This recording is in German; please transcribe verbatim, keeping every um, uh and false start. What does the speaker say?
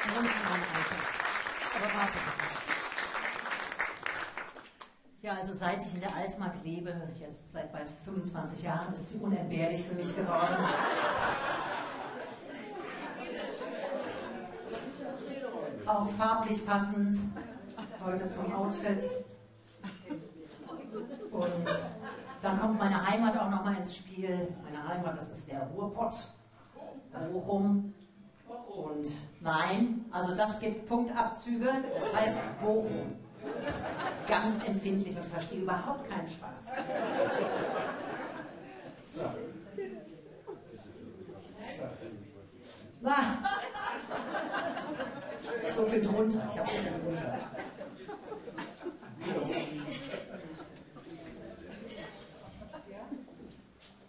Grund in meinem Alter. Aber warte bitte. Ja, also seit ich in der Altmark lebe, jetzt seit bald fünfundzwanzig Jahren, ist sie unentbehrlich für mich geworden. Auch farblich passend, heute zum Outfit. Und dann kommt meine Heimat auch nochmal ins Spiel. Meine Heimat, das ist der Ruhrpott, Bochum. Und nein, also das gibt Punktabzüge, das heißt Bochum. Ganz empfindlich und verstehe überhaupt keinen Spaß. So. Na, so viel drunter, ich habe so viel drunter.